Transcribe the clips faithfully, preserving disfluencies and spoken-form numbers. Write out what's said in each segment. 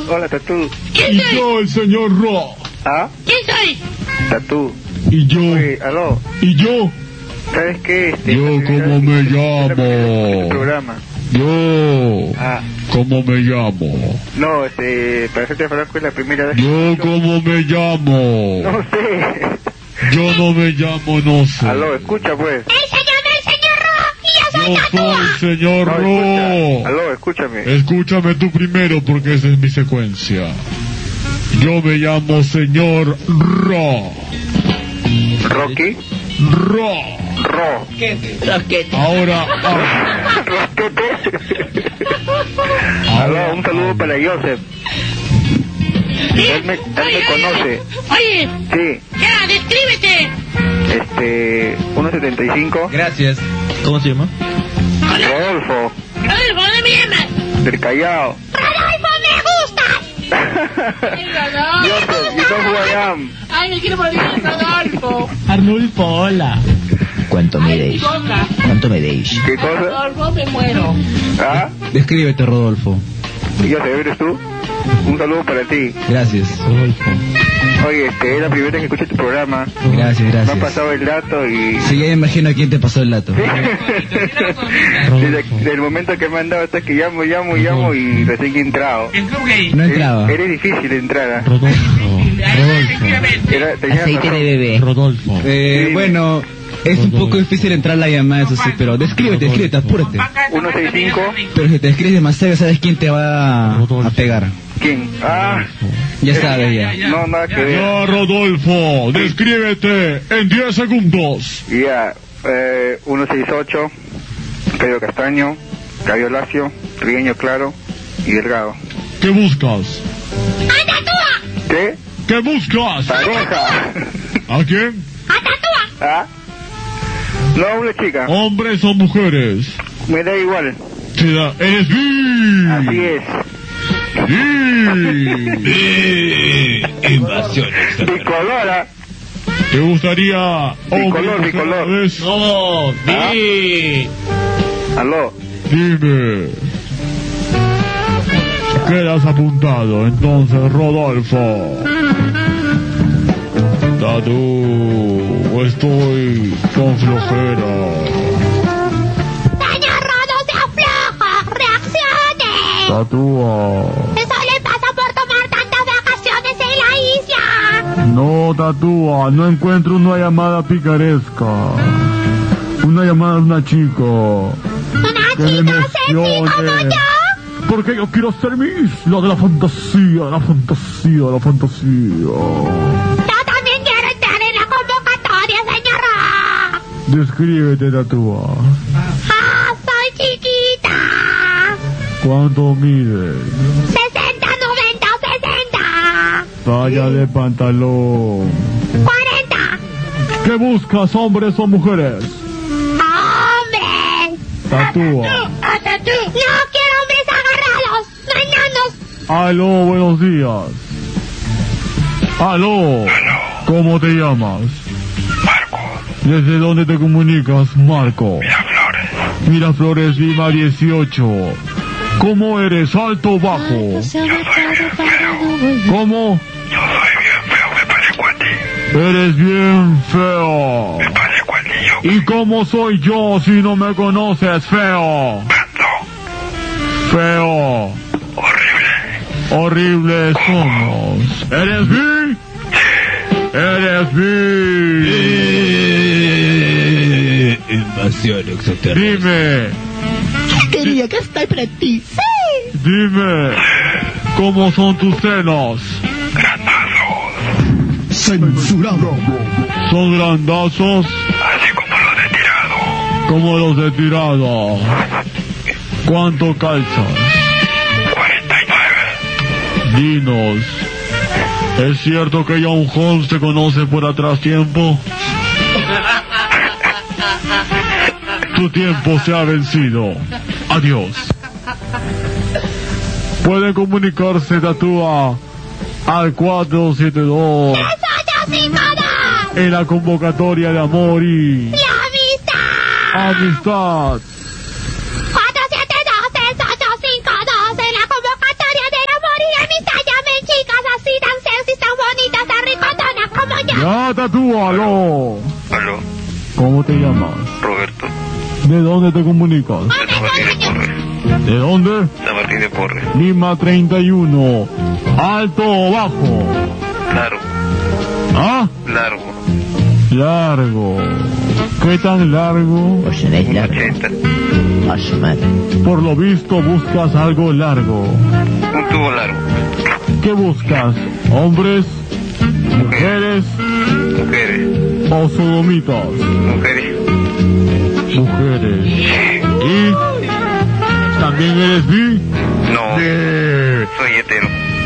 Hola, Tatú. ¿Quién soy? Y yo, el señor Ro. ¿Ah? ¿Quién soy? Tatú. Y yo. Oye, aló. Y yo. ¿Sabes qué? Este, Yo, esta ¿cómo primera- me esta es la llamo? primera vez que escucho tu programa. Yo. Ah. ¿Cómo me llamo? No, este, para hacerte franco es la primera vez que Yo, escucho. ¿cómo me llamo? No sé. Yo no me llamo, no sé. Aló, escucha pues. ¡Él se llama el señor Ro! ¡Y yo soy Yo Tatúa! soy el señor No, Ro. escucha. Aló, escúchame. Escúchame tú primero porque esa es mi secuencia. Yo me llamo señor Ro. Rocky. Ro. Ro. Roquete. Ahora, ah, Roquete. Aló, un saludo para Joseph. Él me, él me conoce. Oye, Sí. ya, descríbete. Este, uno setenta y cinco. Gracias. ¿Cómo se llama? Rodolfo. Rodolfo, ¿dónde me llamas? Del Callao. ¡Rodolfo, me gustas! Joseph, you know who I am. ¡Ay, me quiero morir, Rodolfo! Arnulfo, hola. ¿Cuánto me deis? boca! ¿Cuánto me deis? ¿Qué cosa? Rodolfo, me muero. ¿Ah? Descríbete, Rodolfo. Joseph, ¿eres tú? Un saludo para ti. Gracias. Rodolfo. Oye, este, es la primera vez que escucho tu programa. Gracias, Me han gracias. pasado el dato y... Sí, ya me imagino a quién te pasó el dato. Desde, desde el momento que me han dado hasta que llamo, llamo, llamo y recién que he entrado. No entraba. Eres difícil de entrar. ¿ah? Rodolfo. Rodolfo. Era, tenías Aceite razón. de bebé. Rodolfo. Eh, Sí. bueno, es un poco difícil entrar la llamada, eso sí, pero descríbete, descríbete, apúrate. uno sesenta y cinco. Pero si te describes demasiado, ¿sabes quién te va a, a pegar? ¿Quién? Ah, Ya sabes, ya. no, nada que ver. ya, Rodolfo, descríbete en diez segundos. Ya, eh, uno sesenta y ocho. Pedro Castaño. Cabello lacio. Trigueño claro. Y delgado. ¿Qué buscas? ¡A Tatúa! ¿Qué? ¿Qué buscas? Pareja. ¿A quién? ¡A Tatúa! ¿Ah? No, una chica. ¿Hombres o mujeres? Me da igual. Te da- ¡Eres bi! Así es. ¡Bi! Invasión Bicolora. ¿Te gustaría hombre Bicolor, y mujer bicolor. a la vez? No, di. Aló. Dime. Quedas apuntado, entonces, Rodolfo. Tatu, estoy con flojera. ¡Señor Rodo, se afloja! ¡Reaccione! Tatúa. Eso le pasa por tomar tantas vacaciones en la isla. No, Tatúa, no encuentro una llamada picaresca. Una llamada de una chica. Una Que me chica sexy como emocione. yo. Porque yo quiero ser mi isla de la fantasía, la fantasía, la fantasía. Yo también quiero entrar en la convocatoria, señor Ro. Descríbete, Tatúa. ¡Ah, soy chiquita! ¿Cuánto mides? sesenta, noventa o sesenta. Talla de pantalón. cuarenta. ¿Qué buscas, hombres o mujeres? ¡Hombres! Tatúa. ¡A Tatú! ¡No quiero hombres agarrados! ¡No enanos! Aló, buenos días. Aló. ¿Cómo te llamas? Marco, ¿Desde dónde te comunicas, Marco? Miraflores, Miraflores, Lima dieciocho. ¿Cómo eres? ¿Alto o bajo? yo soy bien feo. ¿Cómo? Yo soy bien feo, me parezco a ti. Eres bien feo. Me parezco a ti, yo. ¿Y cómo soy yo si no me conoces, feo? No, Feo. horrible. Horribles somos. ¿Eres bi? ¿Eres bi? Invasión extraterrestre. Dime, Quería que estoy para ti. dime, ¿cómo son tus senos? Grandazos, Censurado. ¿Son grandazos así como los de tirado. como los de tirado? ¿Cuánto calzas? cuarenta y nueve. Dinos, ¿es cierto que John Holmes te conoce por atrás tiempo? Tu tiempo se ha vencido. Adiós. Pueden comunicarse, Tatúa, al cuatro siete dos ¡Ocho, cinco, dos! en la convocatoria de amor y ¡La amistad! amistad. cuatro siete dos, tres ocho cinco dos en la convocatoria del amor y la amistad. Tatúa, aló. Aló, ¿Cómo te llamas? Roberto, ¿De dónde te comunicas? de San Martín de Porres. ¿De dónde? San Martín de Porres. Lima treinta y uno. ¿Alto o bajo? Largo, ¿Ah? largo, Largo. ¿Qué tan largo? Vos tenés largo. ochenta. A su madre. Por lo visto buscas algo largo. Un tubo largo. ¿Qué buscas? ¿Hombres? ¿Mujeres? Mujeres, ¿O sodomitas? mujeres. Mujeres. ¿Y? ¿También eres bi? No, Eh, soy hetero.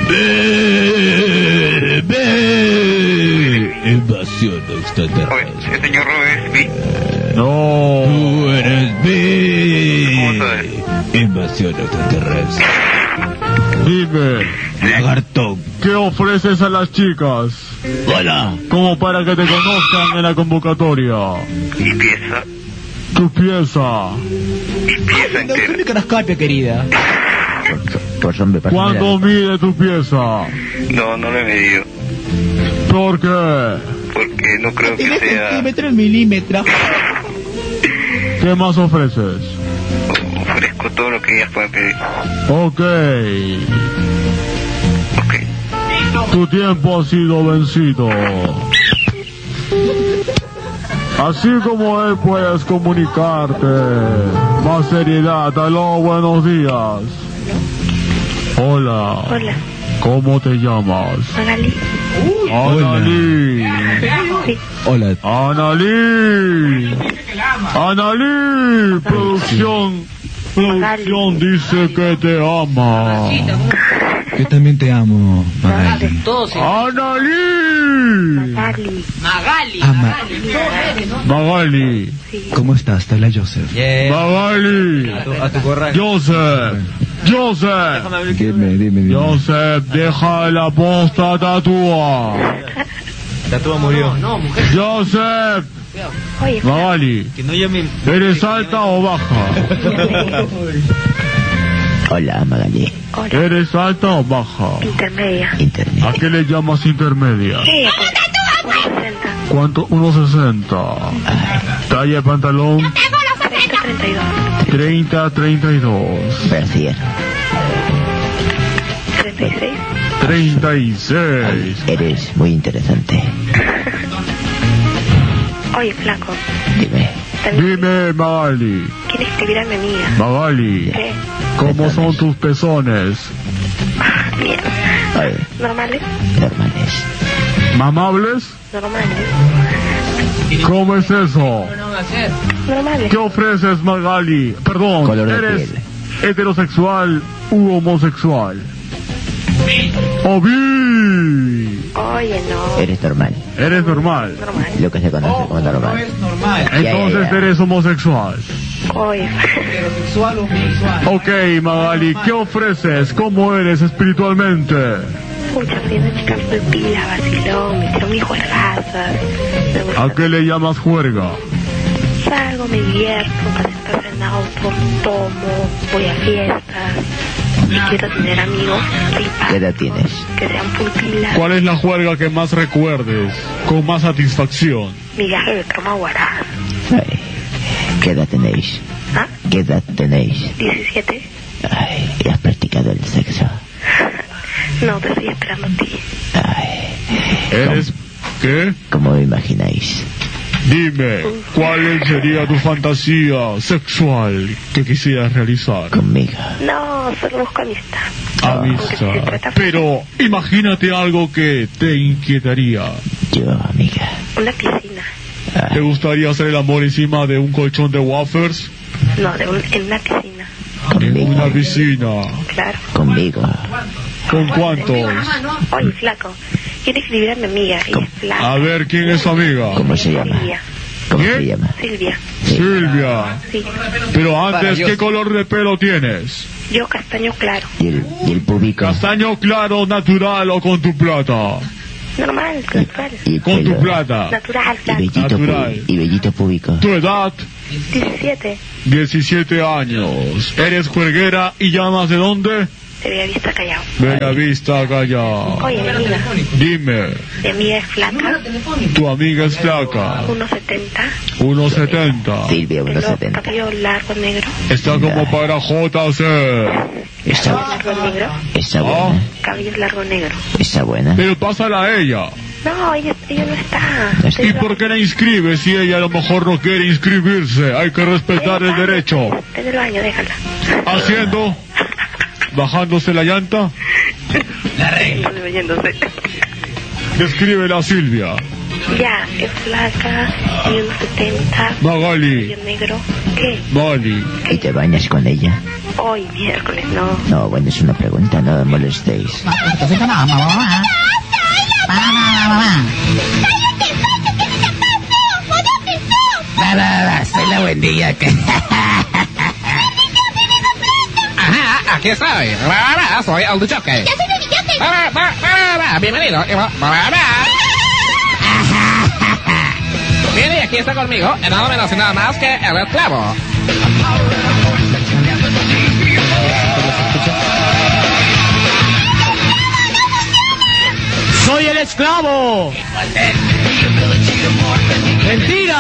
Ve, ve. Invasión Oye, extraterrestre. el señor Robert es bi. No. Tú eres bi. ¿Cómo sabes? Invasión extraterrestre. Dime, Lagartón. ¿qué ofreces a las chicas? Hola. Como para que te conozcan en la convocatoria. Y pieza, Tu pieza. y pieza entera. Carascapia, querida. Pues hombre, pásame ¿Cuánto la- mide tu pieza? No, no lo he medido. ¿Por qué? Porque no creo que sea... Centímetro en milímetro. ¿Qué más ofreces? Ofrezco todo lo que ellas pueden pedir. Ok. Ok. Tu tiempo ha sido vencido. Así como él puedes comunicarte. Más seriedad. Aló, buenos días. Hola. Hola, ¿Cómo te llamas? Magali. Analí. Sí, Hola. Analí. Analí. Producción. Producción dice que te ama. Yo también te amo, Magali. Analí. Magali. Ama. Magali. ¿Cómo estás? Te habla Joseph. Magali. A tu corral. Joseph. Joseph. Dime, dime, dime. Joseph, deja la posta tatúa. Tatúa murió. Joseph. Oye, Magali. Que no llamen. ¿Eres alta o baja? Hola, Magali. hola, ¿Eres alta o baja? intermedia. ¿A Internet. qué le llamas intermedia? ¿Qué? uno sesenta. ¿Cuánto? uno sesenta. Talla de pantalón treinta treinta y dos. treinta treinta y dos. Percier. treinta y seis. treinta y seis. Eres muy interesante. Oye, flaco. Dime. También Dime, Magali. quiere escribir a mi amiga. Magali, ¿Qué? ¿cómo son tus pezones? Bien. Oye, ¿Normales? normales. ¿Mamables? Normales. ¿Cómo es eso? Normales. ¿Qué ofreces, Magali? Perdón, Color de ¿eres piel. heterosexual u homosexual? ¿O bi? Oye, no. Eres normal. ¿Eres normal? Normal. Lo que se conoce como normal. Entonces ya, ya. eres homosexual. Oye. Ok, Magali, ¿qué ofreces? ¿Cómo eres espiritualmente? Pucha, soy una chica full pila, vacilón, me tiro mis juergazas. Me gusta. ¿A qué le llamas juerga? Salgo, me divierto, pasear en auto, tomo, voy a fiestas. Y quiero tener amigos ripas, ¿Qué edad tienes? que sean full pila. ¿Cuál es la juerga que más recuerdes? Con más satisfacción. Mi viaje de Troma a Huaraz. Ay, ¿qué edad tenéis? ¿Ah? ¿Qué edad tenéis? diecisiete. Ay, ¿y has practicado el sexo? No, te estoy esperando a ti. Ay, ¿Eres qué? ¿cómo me imagináis? Dime, ¿cuál sería tu fantasía sexual que quisieras realizar? Conmigo. No, solo busco amistad. Amistad. Pero imagínate algo que te inquietaría. Yo, amiga. Una piscina. ¿Te gustaría hacer el amor encima de un colchón de wafers? No, de un, en una piscina. En una Conmigo. piscina. Claro. Conmigo. ¿Con cuántos? Oye, flaco, quiero escribir a mi amiga. Ella es flaca. A ver, ¿quién es su amiga? ¿Cómo se llama? Silvia. ¿Cómo ¿Quién? se llama? Silvia. Silvia. Sí. Pero antes, Para Dios. ¿qué color de pelo tienes? Yo castaño claro. ¿Y el, y el público? ¿Castaño claro, natural o con tu plata? Normal, natural. ¿Y el Con tu pelo? plata. Natural, ¿Y flaco. bellito, Natural. pu- y bellito público? Tu edad, diecisiete. diecisiete años. ¿Eres juerguera y llamas de dónde? de Bellavista Callao. Bellavista Callao. Oye, mi amiga. Dime, Mi amiga es flaca, tu amiga es flaca. uno setenta, uno setenta. Silvia, pelo, unos setenta. cabello largo negro, Está como para J C. Está, largo negro, está Ah, buena. cabello largo negro. Está buena. pero pásala a ella. No, ella, ella no está. No está. ¿Y por qué la inscribes si ella a lo mejor no quiere inscribirse? Hay que respetar el derecho. Está en el baño, déjala. Haciendo, bajándose la llanta, Está oyéndose. descríbela a Silvia. Ya, es flaca, y uno setenta, Magali, cabello negro. ¿Qué? Magali, ¿Y te bañas con ella? Hoy, miércoles, no. No, bueno, es una pregunta, no me molestéis. Va, va, va, soy la buen día que... Ajá, aquí estoy. Va, va, soy el Duchoque. ¡Ya soy de Villote! Va, va, va, va, va, bienvenido. Va, va, va. Bien, y aquí está conmigo, en nada menos y nada más que el esclavo. ¡Soy el esclavo! ¡Mentira!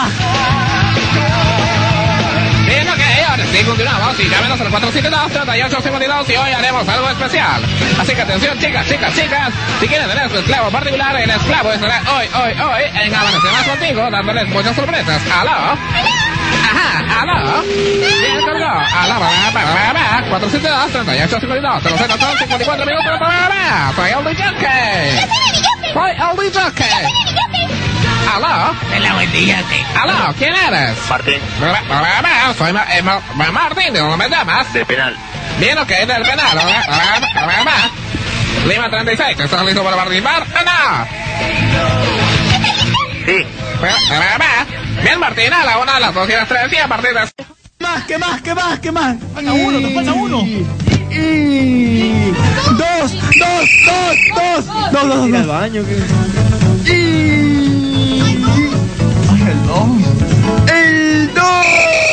Bien, ok, ahora sí continuamos y llámenos al cuatro siete dos, tres ocho cinco dos y hoy haremos algo especial. Así que atención, chicas, chicas, chicas, si quieren tener su esclavo particular, el esclavo estará hoy, hoy, hoy en Amanecemos Contigo, dándoles muchas sorpresas. ¿Aló? Ajá, ¿aló? ¿Quién colgó? ¿Aló? Va, va, va, va, cuatro siete dos, tres ocho cinco dos, cero cero son cincuenta y cuatro minutos, va, va, va, soy el Duchoque. Soy el Duchoque. ¿Aló? Hola, buen día. ¿Aló? ¿Quién eres? Martín, Soy Ma- eh, Ma- Ma- Martín, ¿de dónde me llamas? de penal. Bien, ok, del penal. Lima treinta y seis, ¿estás listo para participar? ¡No! Sí. Bien, Martín, a la una, a las dos y a las tres, y a partir de... Más, ¿qué más? ¿Qué más? ¿Qué más? Falta uno, nos falta uno. Dos, dos, dos, dos, dos, dos, dos. Ir al baño, que... Ay, el dos. El dos.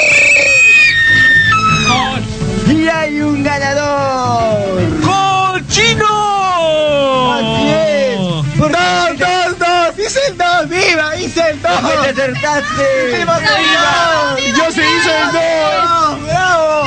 Y hay un ganador. ¡Cochino! Así es. Dos, dos, dos. Hice el dos. ¡Viva! Hice el dos. ¡Me acertaste! ¡Hemos ganado! ¡Yo se hizo el dos! ¡Bravo!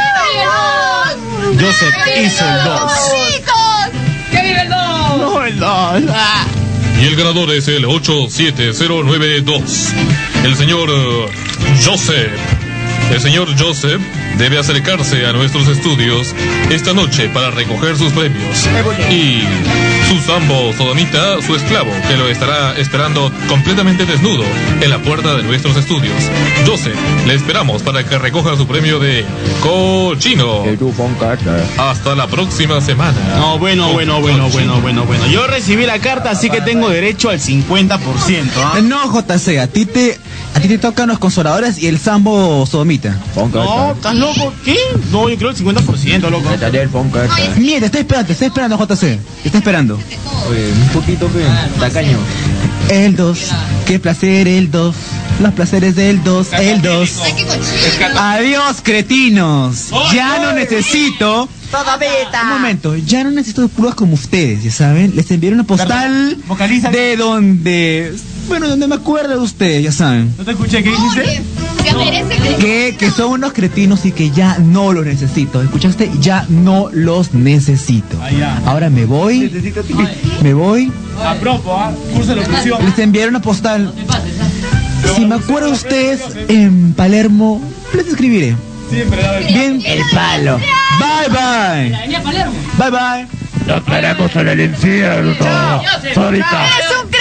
Joseph hizo el dos. ¡Que vive el dos! No, el dos. Ah. Y el ganador es el ocho siete cero nueve dos. El señor uh, Joseph. El señor Joseph debe acercarse a nuestros estudios esta noche para recoger sus premios. Y su sambo sodomita, su esclavo, que lo estará esperando completamente desnudo en la puerta de nuestros estudios. Joseph, le esperamos para que recoja su premio de cochino. Hasta la próxima semana. No, bueno, bueno, bueno, bueno, bueno, bueno. Yo recibí la carta, así que tengo derecho al cincuenta por ciento. ¿ah? No, J C, a ti te, a ti te tocan los consoladores y el sambo sodomita. No, ¿estás loco? ¿Qué? No, yo creo el cincuenta por ciento, loco. Mira, te estoy esperando, te estoy esperando, J C. Te estoy esperando. un poquito, tacaño. El dos, qué placer el dos. Los placeres del dos, el dos. Adiós, cretinos. Ya no necesito. Un momento, ya no necesito pruebas como ustedes, ya saben. Les enviaré una postal Vocaliza. de donde. Bueno, donde me acuerdo de ustedes, ya saben. ¿No te escuché? ¿Qué dijiste? Que, que son unos cretinos y que ya no los necesito. ¿Escuchaste? Ya no los necesito. Ah, ya. Ahora me voy. Me voy. A propos, ¿ah? Curso de locución. Les enviaré una postal. Si me acuerdo de ustedes en Palermo, les escribiré. Siempre, la verdad. Bien. El palo. Bye bye. Bye bye. Nos veremos en el infierno. Ahorita.